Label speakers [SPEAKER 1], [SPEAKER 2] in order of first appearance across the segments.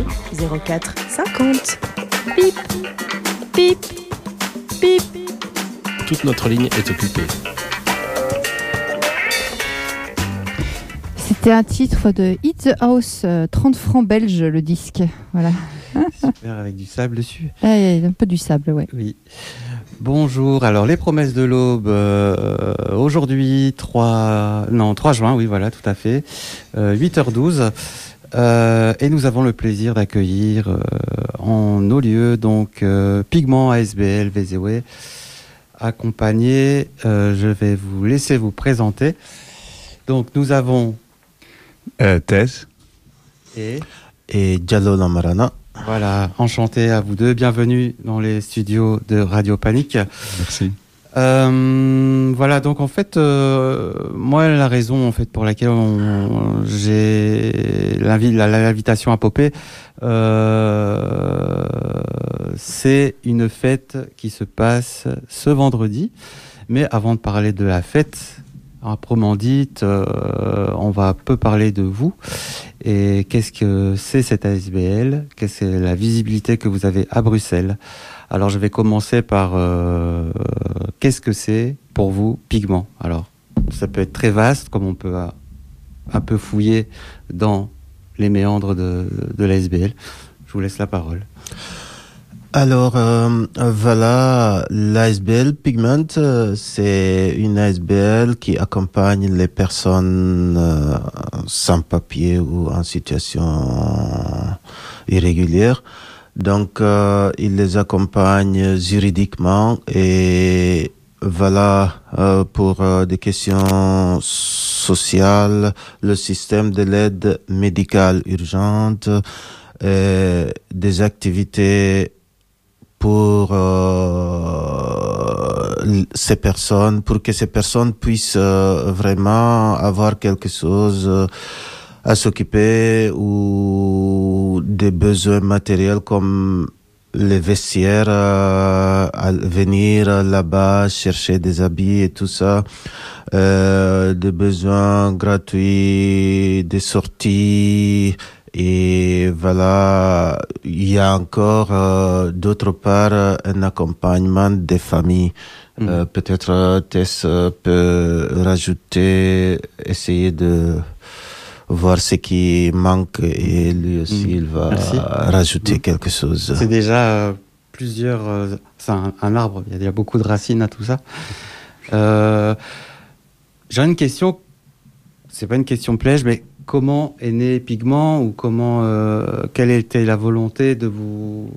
[SPEAKER 1] 04 50. Bip, bip, bip.
[SPEAKER 2] Toute notre ligne est occupée.
[SPEAKER 3] C'était un titre de Hit the House, 30 francs belges le disque. Voilà.
[SPEAKER 4] Super, avec du sable dessus.
[SPEAKER 3] Ah, il y a un peu du sable, ouais.
[SPEAKER 4] Oui. Bonjour, alors les promesses de l'aube, aujourd'hui 3 juin, oui voilà, tout à fait, 8h12, et nous avons le plaisir d'accueillir en nos lieux donc Pigment ASBL VZW, accompagné, je vais vous laisser vous présenter. Donc nous avons
[SPEAKER 5] Thèse
[SPEAKER 4] et
[SPEAKER 5] Diallo Lamarana.
[SPEAKER 4] Voilà, enchanté à vous deux, bienvenue dans les studios de Radio Panique.
[SPEAKER 5] Merci.
[SPEAKER 4] Voilà, donc en fait, moi la raison en fait pour laquelle j'ai l'invitation à Popé, c'est une fête qui se passe ce vendredi. Mais avant de parler de la fête, proprement dite, on va un peu parler de vous. Et qu'est-ce que c'est cette ASBL? Qu'est-ce que c'est la visibilité que vous avez à Bruxelles? Alors je vais commencer par qu'est-ce que c'est pour vous Pigment? Alors ça peut être très vaste, comme on peut un peu fouiller dans les méandres de l'ASBL. Je vous laisse la parole.
[SPEAKER 5] Alors, voilà, l'ASBL Pigment, c'est une ASBL qui accompagne les personnes sans papier ou en situation irrégulière. Donc, il les accompagne juridiquement et voilà, pour des questions sociales, le système de l'aide médicale urgente, des activités pour ces personnes, pour que ces personnes puissent vraiment avoir quelque chose à s'occuper ou des besoins matériels comme les vestiaires, à venir là-bas chercher des habits et tout ça, des besoins gratuits, des sorties. Et voilà, il y a encore d'autre part un accompagnement des familles. Peut-être Tess peut rajouter, essayer de voir ce qui manque et lui aussi il va rajouter quelque chose.
[SPEAKER 4] C'est déjà plusieurs... c'est un arbre, il y a déjà beaucoup de racines à tout ça. J'ai une question, c'est pas une question piège, mais comment est né Pigment ou quelle était la volonté de vous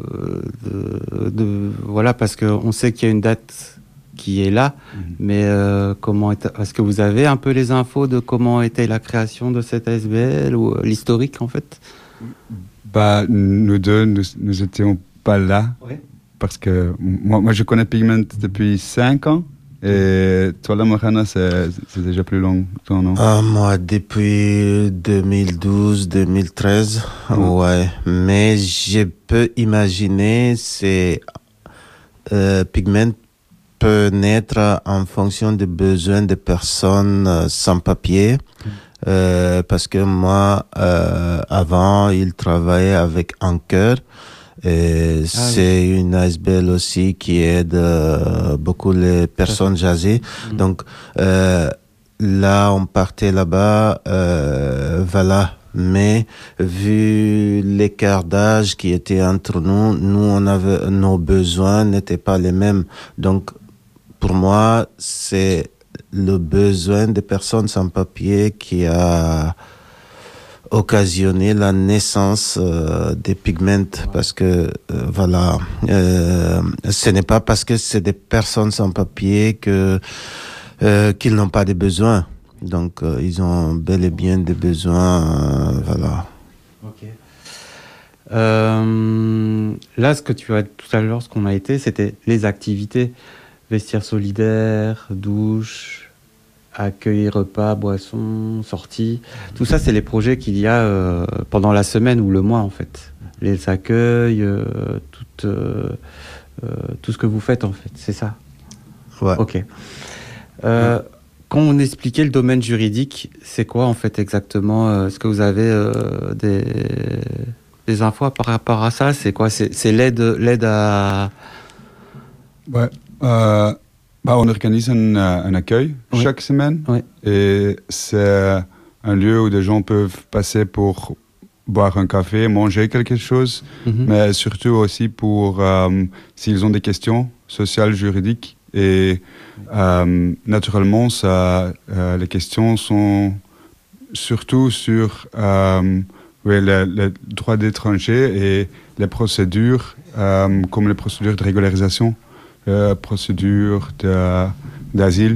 [SPEAKER 4] voilà, parce qu'on sait qu'il y a une date qui est là, mais est-ce que vous avez un peu les infos de comment était la création de cette ASBL ou l'historique en fait?
[SPEAKER 6] Nous deux, nous étions pas là, parce que moi je connais Pigment depuis 5 ans. Et toi, la Morana, c'est déjà plus longtemps, non?
[SPEAKER 5] Moi, depuis 2012-2013, ouais. Mais je peux imaginer, Pigment peut naître en fonction des besoins des personnes sans papier. Parce que moi, avant, il travaillait avec Anker. C'est une ASBL aussi qui aide beaucoup les personnes âgées. Donc là, on partait là-bas, voilà. Mais vu l'écart d'âge qui était entre nous, nos besoins n'étaient pas les mêmes. Donc pour moi, c'est le besoin des personnes sans papier qui a occasionner la naissance des Pigments, parce que voilà, ce n'est pas parce que c'est des personnes sans papier qu'ils n'ont pas de besoins. Donc ils ont bel et bien des besoins, voilà.
[SPEAKER 4] Ok. Là, ce que tu as tout à l'heure, ce qu'on a été, c'était les activités, vestiaire solidaire, douche, accueil, repas, boissons, sorties. Tout ça, c'est les projets qu'il y a pendant la semaine ou le mois, en fait. Les accueils, tout ce que vous faites, en fait. C'est ça?
[SPEAKER 5] Ouais.
[SPEAKER 4] Ok. Quand on expliquait le domaine juridique, c'est quoi, en fait, exactement? Est-ce que vous avez des les infos par rapport à ça? C'est quoi? C'est l'aide à...
[SPEAKER 6] Ouais. On organise un accueil chaque semaine.
[SPEAKER 4] Oui.
[SPEAKER 6] Et c'est un lieu où des gens peuvent passer pour boire un café, manger quelque chose, mais surtout aussi pour s'ils ont des questions sociales, juridiques. Et naturellement, les questions sont surtout sur le droit d'étranger et les procédures, comme les procédures de régularisation, procédures d'asile.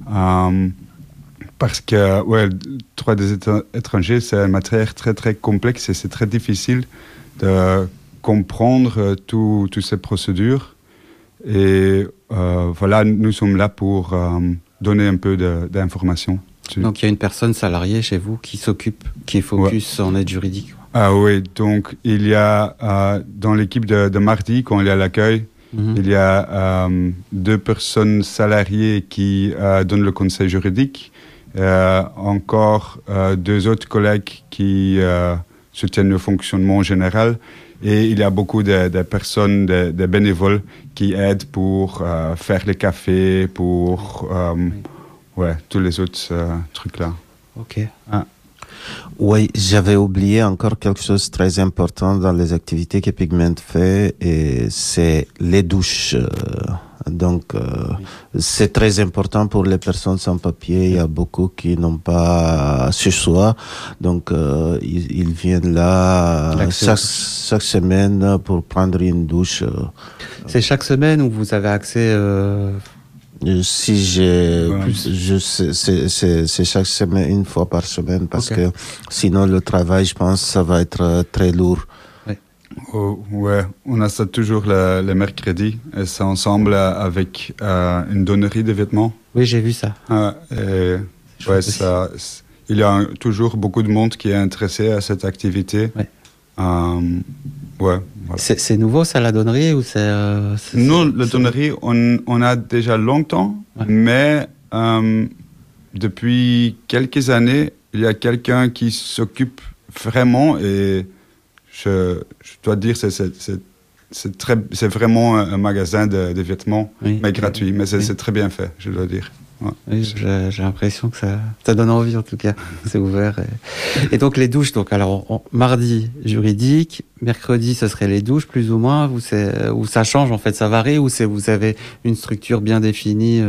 [SPEAKER 6] Parce que le droit des étrangers, c'est une matière très, très complexe et c'est très difficile de comprendre toutes ces procédures. Et voilà, nous sommes là pour donner un peu d'informations.
[SPEAKER 4] Donc il y a une personne salariée chez vous qui est focus en aide juridique.
[SPEAKER 6] Ah oui, donc il y a dans l'équipe de mardi, quand il y a l'accueil, il y a 2 personnes salariées qui donnent le conseil juridique. Encore 2 autres collègues qui soutiennent le fonctionnement général. Et il y a beaucoup de personnes, de bénévoles qui aident pour faire les cafés, pour tous les autres trucs-là.
[SPEAKER 4] Ok.
[SPEAKER 5] Oui, j'avais oublié encore quelque chose de très important dans les activités que Pigment fait, et c'est les douches. Donc, c'est très important pour les personnes sans papier. Il y a beaucoup qui n'ont pas chez soi. Donc, ils viennent là chaque semaine pour prendre une douche.
[SPEAKER 4] C'est chaque semaine où vous avez accès
[SPEAKER 5] Si c'est chaque semaine, une fois par semaine, parce que sinon le travail, je pense, ça va être très lourd.
[SPEAKER 6] Ouais, on a ça toujours le mercredi, et c'est ensemble avec une donnerie de vêtements.
[SPEAKER 4] Oui, j'ai vu ça.
[SPEAKER 6] Il y a toujours beaucoup de monde qui est intéressé à cette activité. Voilà.
[SPEAKER 4] C'est nouveau ça, la donnerie, ou
[SPEAKER 6] Non, la donnerie, on a déjà longtemps, mais depuis quelques années, il y a quelqu'un qui s'occupe vraiment, et je dois dire c'est vraiment un magasin de vêtements, mais gratuit, mais c'est très bien fait, je dois dire. Ouais.
[SPEAKER 4] Oui, j'ai l'impression que ça donne envie, en tout cas. C'est ouvert. Et donc, les douches, alors, mardi, juridique, mercredi, ce serait les douches, plus ou moins, ou ça change, en fait, ça varie, ou vous avez une structure bien définie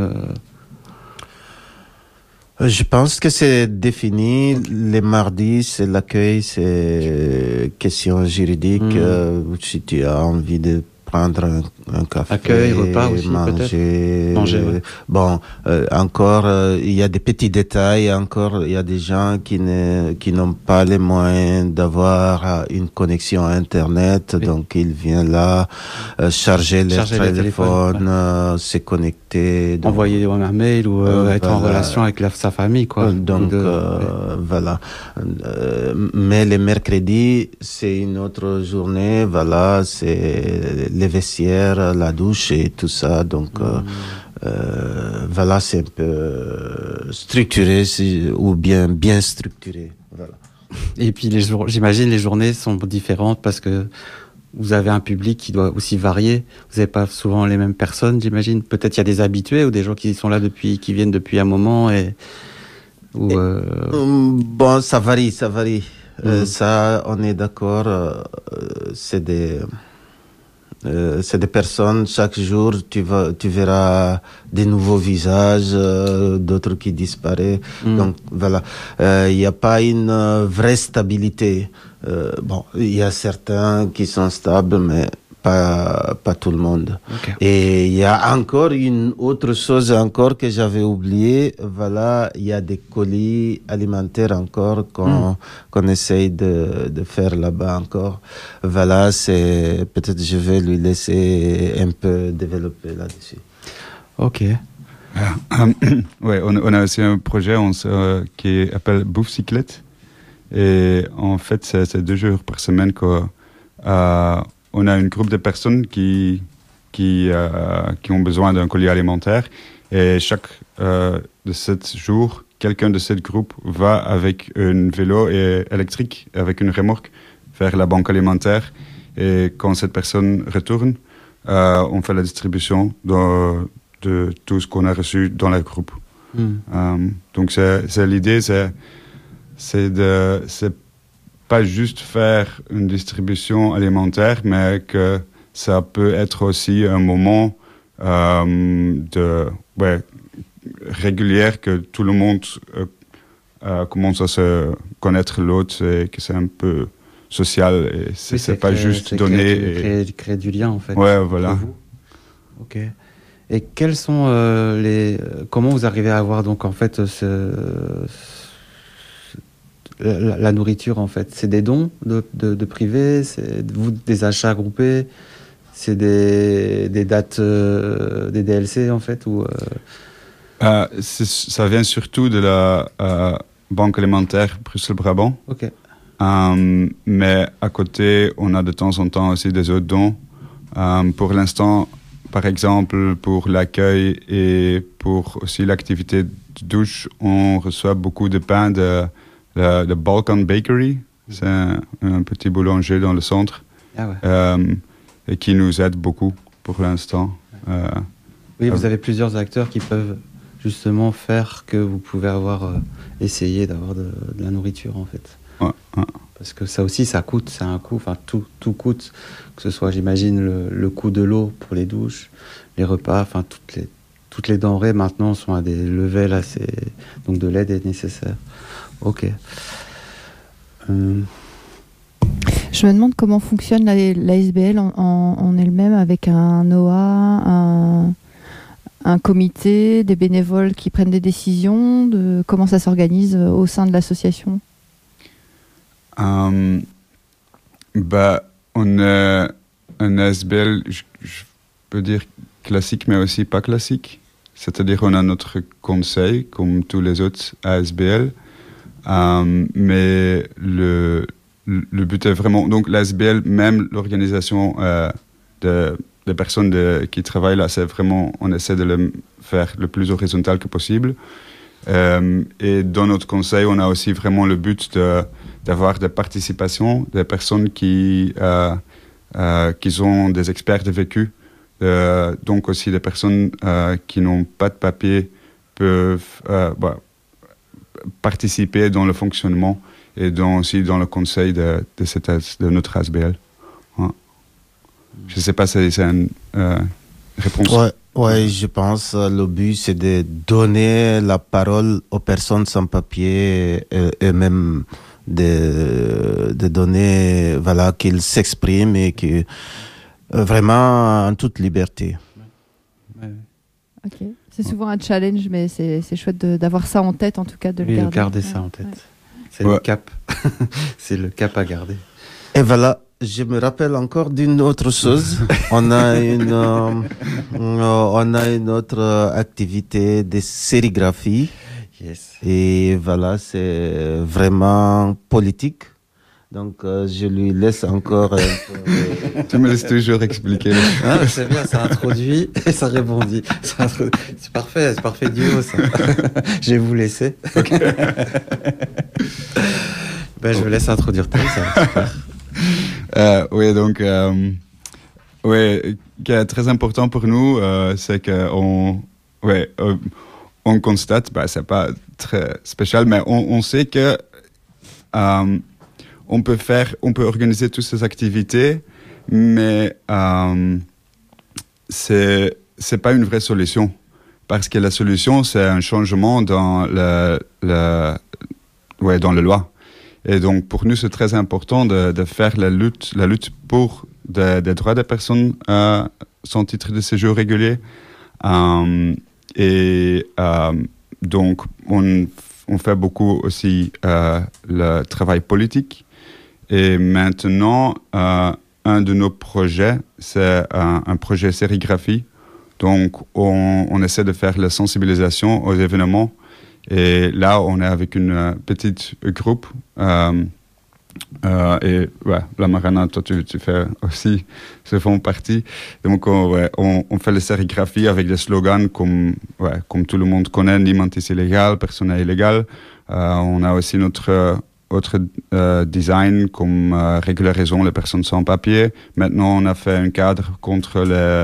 [SPEAKER 5] Je pense que c'est défini. Les mardis, c'est l'accueil, c'est questions juridiques. Si tu as envie de prendre un café,
[SPEAKER 4] accueil, repas aussi,
[SPEAKER 5] manger.
[SPEAKER 4] Ouais.
[SPEAKER 5] Bon, encore, il y a des petits détails. Encore, il y a des gens qui n'ont pas les moyens d'avoir une connexion à Internet. Oui. Donc, ils viennent là, charger leur téléphone, se connecter. Donc,
[SPEAKER 4] envoyer un mail ou être en relation avec sa famille, quoi.
[SPEAKER 5] Donc, voilà. Mais le mercredi, c'est une autre journée. Voilà, c'est les vestiaires, la douche et tout ça. Donc, voilà, c'est un peu structuré ou bien structuré. Voilà.
[SPEAKER 4] Et puis, j'imagine les journées sont différentes parce que vous avez un public qui doit aussi varier. Vous n'avez pas souvent les mêmes personnes, j'imagine. Peut-être il y a des habitués ou des gens qui sont là qui viennent depuis un moment.
[SPEAKER 5] Bon, ça varie. Ça, on est d'accord. C'est des personnes, chaque jour tu verras des nouveaux visages, d'autres qui disparaissent. Donc voilà, il n'y a pas une vraie stabilité. Bon, il y a certains qui sont stables, mais pas tout le monde. Okay. Et il y a encore une autre chose encore que j'avais oublié. Voilà, il y a des colis alimentaires encore qu'on essaye de faire là-bas encore. Voilà, peut-être je vais lui laisser un peu développer là-dessus.
[SPEAKER 4] Ok.
[SPEAKER 6] Ouais, on a aussi un projet qui s'appelle Bouffe Cyclette. Et en fait, c'est 2 jours par semaine on a un groupe de personnes qui ont besoin d'un colis alimentaire, et chaque de 7 jours, quelqu'un de ce groupe va avec un vélo électrique, avec une remorque, vers la banque alimentaire. Et quand cette personne retourne, on fait la distribution de tout ce qu'on a reçu dans le groupe. Donc c'est l'idée, c'est pas juste faire une distribution alimentaire, mais que ça peut être aussi un moment régulier, que tout le monde commence à se connaître l'autre et que c'est un peu social et c'est pas juste donner.
[SPEAKER 4] Créer du lien en fait.
[SPEAKER 6] Ouais, voilà.
[SPEAKER 4] Ok. Et quels sont comment vous arrivez à avoir donc en fait la nourriture en fait? C'est des dons de privés, c'est des achats groupés, c'est des dates, des DLC en fait ou
[SPEAKER 6] ça vient surtout de la banque alimentaire Bruxelles-Brabant.
[SPEAKER 4] Ok.
[SPEAKER 6] Mais à côté, on a de temps en temps aussi des autres dons. Pour l'instant, par exemple, pour l'accueil et pour aussi l'activité de douche, on reçoit beaucoup de pain de Balkan Bakery. C'est un petit boulanger dans le centre et qui nous aide beaucoup pour l'instant.
[SPEAKER 4] Oui, vous avez plusieurs acteurs qui peuvent justement faire que vous pouvez essayer d'avoir de la nourriture en fait.
[SPEAKER 6] Ouais.
[SPEAKER 4] Parce que ça aussi, ça coûte, c'est un coût, enfin tout coûte, que ce soit, j'imagine, le coût de l'eau pour les douches, les repas, enfin toutes les denrées maintenant sont à des levels assez, donc de l'aide est nécessaire. Ok.
[SPEAKER 3] Je me demande comment fonctionne l'ASBL en elle-même, avec un OA, un comité, des bénévoles qui prennent des décisions, comment ça s'organise au sein de l'association.
[SPEAKER 6] On a un ASBL, je peux dire classique, mais aussi pas classique. C'est-à-dire on a notre conseil, comme tous les autres ASBL. Mais le but est vraiment... Donc l'ASBL, même l'organisation des personnes qui travaillent là, c'est vraiment... On essaie de le faire le plus horizontal que possible. Et dans notre conseil, on a aussi vraiment le but d'avoir des participations, des personnes qui sont des experts de vécu. Donc aussi des personnes qui n'ont pas de papier peuvent participer dans le fonctionnement et aussi dans le conseil de notre ASBL. Ouais. Je ne sais pas si c'est une réponse.
[SPEAKER 5] Oui, je pense que le but, c'est de donner la parole aux personnes sans papier et même de donner, qu'ils s'expriment et que vraiment en toute liberté.
[SPEAKER 3] Ok. C'est souvent un challenge, mais c'est chouette d'avoir ça en tête, en tout cas, de
[SPEAKER 4] garder ça en tête. Ouais. C'est le cap. C'est le cap à garder.
[SPEAKER 5] Et voilà. Je me rappelle encore d'une autre chose. On a une autre activité de sérigraphie.
[SPEAKER 4] Yes.
[SPEAKER 5] Et voilà, c'est vraiment politique. Donc, je lui laisse encore un peu...
[SPEAKER 6] Tu me laisses toujours expliquer.
[SPEAKER 4] C'est bien, ça introduit et ça rebondit. C'est parfait duo, ça. Je vais vous laisser. Okay. Je vous laisse introduire ça va super.
[SPEAKER 6] Oui, donc, qui est très important pour nous, c'est qu'on on constate, c'est pas très spécial, mais on sait que on peut organiser toutes ces activités, mais c'est pas une vraie solution, parce que la solution, c'est un changement dans la loi. Et donc, pour nous, c'est très important de faire la lutte pour des droits des personnes sans titre de séjour régulier. Donc, on fait beaucoup aussi le travail politique. Et maintenant, un de nos projets, c'est un projet sérigraphie. Donc, on essaie de faire la sensibilisation aux événements. Et là, on est avec une petite groupe. La Marana, toi, tu fais aussi, se font partie. Donc, on fait la sérigraphie avec des slogans comme tout le monde connaît, niemand is illégal, personne n'est illégal. On a aussi notre autres designs comme régularisons les personnes sans papier. Maintenant, on a fait un cadre contre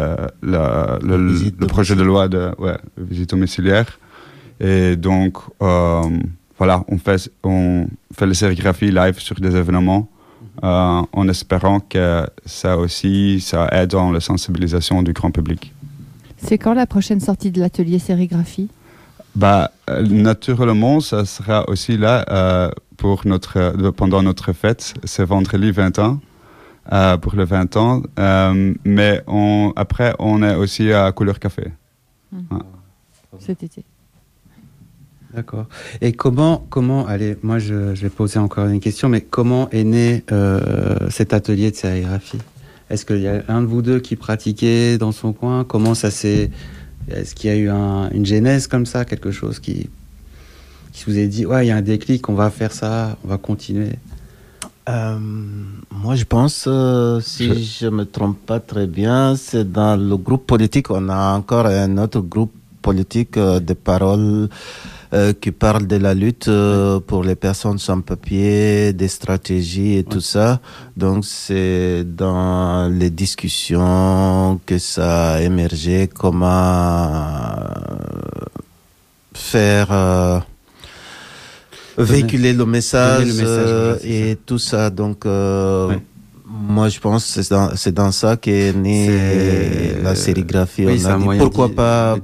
[SPEAKER 6] le projet de loi de visite domiciliaire. Et donc, voilà, on fait les sérigraphies live sur des événements en espérant que ça aide dans la sensibilisation du grand public.
[SPEAKER 3] C'est quand la prochaine sortie de l'atelier sérigraphie ?
[SPEAKER 6] Naturellement, ça sera aussi là pendant notre fête. C'est vendredi 20 ans, pour le 20 ans. Mais après, on est aussi à Couleur Café.
[SPEAKER 3] Cet été.
[SPEAKER 4] D'accord. Et comment allez, moi je vais poser encore une question, mais comment est né cet atelier de sérigraphie ? Est-ce qu'il y a un de vous deux qui pratiquait dans son coin ? Comment ça s'est... Est-ce qu'il y a eu une genèse comme ça, quelque chose qui vous a dit, ouais, il y a un déclic, on va faire ça, on va continuer ?
[SPEAKER 5] Moi, je pense, si je me trompe pas très bien, c'est dans le groupe politique. On a encore un autre groupe politique de parole qui parle de la lutte pour les personnes sans papier, des stratégies et tout ça. Donc, c'est dans les discussions que ça a émergé, comment faire... véhiculer le message, et tout ça. Donc, moi, je pense que c'est dans ça qu'est née la sérigraphie.
[SPEAKER 4] Oui,
[SPEAKER 5] on a dit pourquoi pas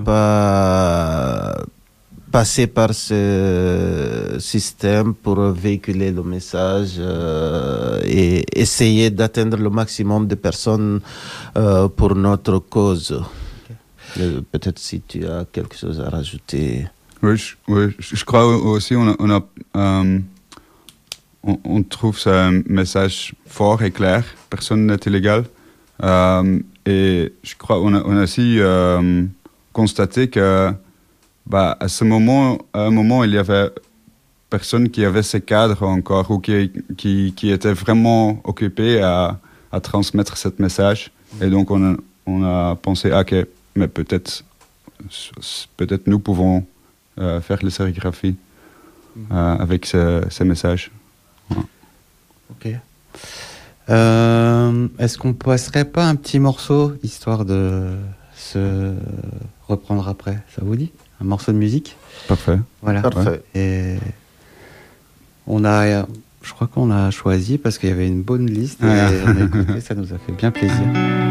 [SPEAKER 5] passer par ce système pour véhiculer le message et essayer d'atteindre le maximum de personnes pour notre cause. Peut-être si tu as quelque chose à rajouter.
[SPEAKER 6] Oui, je crois aussi on trouve ça un message fort et clair. Personne n'est illégal. Et je crois on a aussi constaté que à un moment, il y avait personne qui avait ce cadre encore ou qui était vraiment occupé à transmettre ce message. Et donc, on a pensé, ok, mais peut-être nous pouvons faire les sérigraphies avec ce message. Ouais.
[SPEAKER 4] Ok. Est-ce qu'on passerait pas un petit morceau, histoire de se reprendre après ? Ça vous dit ? Un morceau de musique ?
[SPEAKER 6] Parfait.
[SPEAKER 4] Voilà.
[SPEAKER 5] Parfait.
[SPEAKER 4] Et je crois qu'on a choisi parce qu'il y avait une bonne liste et on a écouté, ça nous a fait bien plaisir.